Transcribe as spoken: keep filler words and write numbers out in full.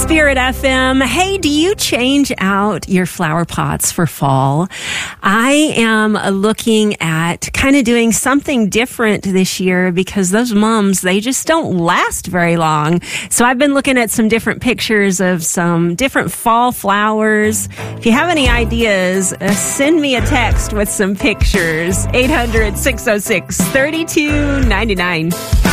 Spirit F M. Hey, do you change out your flower pots for fall? I am looking at kind of doing something different this year because those mums, they just don't last very long. So I've been looking at some different pictures of some different fall flowers. If you have any ideas, uh, send me a text with some pictures. eight hundred, six oh six, three two nine nine.